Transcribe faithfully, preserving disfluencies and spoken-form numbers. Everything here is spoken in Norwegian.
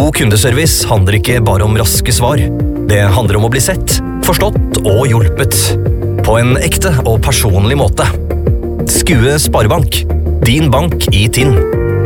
God kundeservice handler ikke bare om raske svar. Det handler om å bli sett, forstått og hjulpet. På en ekte og personlig måte. Skue Sparebank. Din bank i Tinn.